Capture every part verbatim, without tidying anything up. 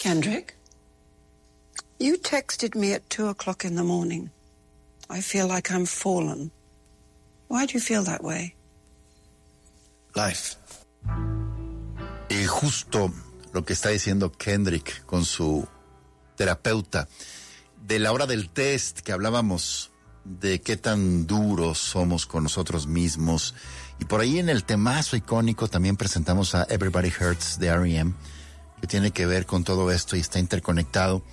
Kendrick, you texted me at two o'clock in the morning. I feel like I'm fallen. Why do you feel that way? Life. Y justo lo que está diciendo Kendrick con su terapeuta, de la hora del test que hablábamos, de qué tan duros somos con nosotros mismos. Y por ahí en el temazo icónico también presentamos a Everybody Hurts de R E M, que tiene que ver con todo esto y está interconectado.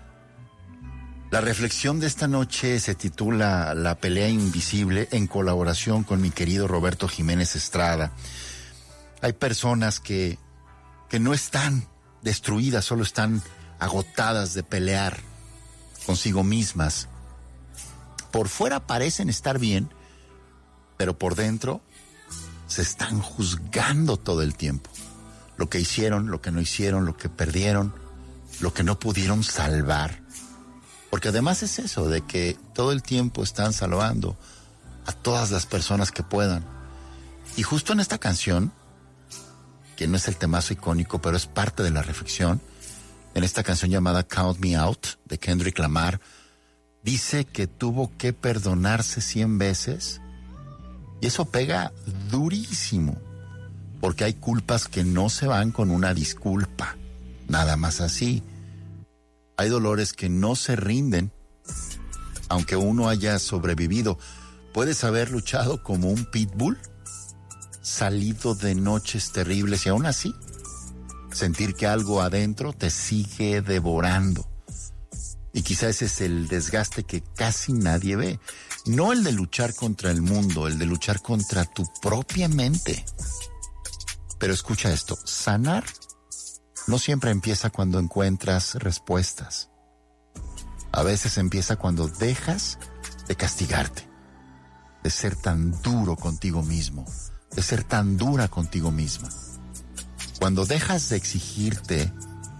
La reflexión de esta noche se titula La pelea invisible, en colaboración con mi querido Roberto Jiménez Estrada. Hay personas que, que no están destruidas, solo están agotadas de pelear consigo mismas. Por fuera parecen estar bien, pero por dentro se están juzgando todo el tiempo. Lo que hicieron, lo que no hicieron, lo que perdieron, lo que no pudieron salvar. Porque además es eso, de que todo el tiempo están salvando a todas las personas que puedan. Y justo en esta canción, que no es el temazo icónico, pero es parte de la reflexión, en esta canción llamada Count Me Out, de Kendrick Lamar, dice que tuvo que perdonarse cien veces, y eso pega durísimo, porque hay culpas que no se van con una disculpa, nada más así. Hay dolores que no se rinden, aunque uno haya sobrevivido. Puedes haber luchado como un pitbull, salido de noches terribles y aún así sentir que algo adentro te sigue devorando. Y quizá ese es el desgaste que casi nadie ve. No el de luchar contra el mundo, el de luchar contra tu propia mente. Pero escucha esto, sanar no siempre empieza cuando encuentras respuestas. A veces empieza cuando dejas de castigarte, de ser tan duro contigo mismo, de ser tan dura contigo misma. Cuando dejas de exigirte,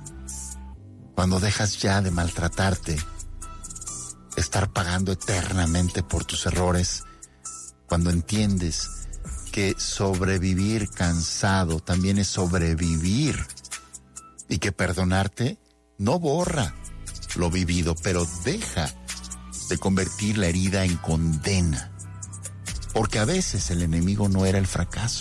cuando dejas ya de maltratarte, estar pagando eternamente por tus errores, cuando entiendes que sobrevivir cansado también es sobrevivir, y que perdonarte no borra lo vivido, pero deja de convertir la herida en condena. Porque a veces el enemigo no era el fracaso,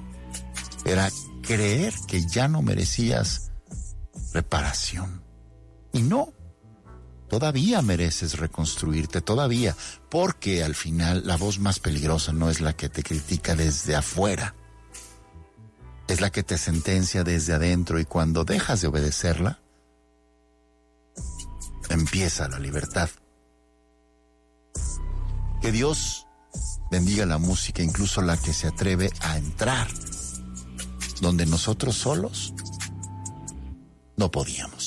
era creer que ya no merecías reparación. Y no, todavía mereces reconstruirte, todavía, porque al final la voz más peligrosa no es la que te critica desde afuera, es la que te sentencia desde adentro, y cuando dejas de obedecerla, empieza la libertad. Que Dios bendiga la música, incluso la que se atreve a entrar donde nosotros solos no podíamos.